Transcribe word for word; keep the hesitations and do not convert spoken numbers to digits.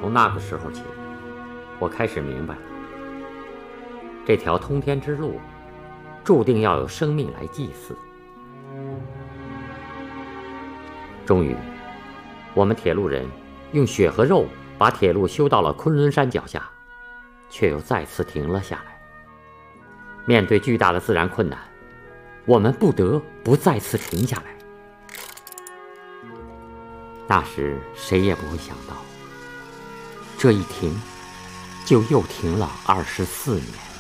从那个时候起，我开始明白了，这条通天之路注定要有生命来祭祀。终于，我们铁路人用血和肉把铁路修到了昆仑山脚下，却又再次停了下来。面对巨大的自然困难，我们不得不再次停下来。那时谁也不会想到，这一停就又停了二十四年。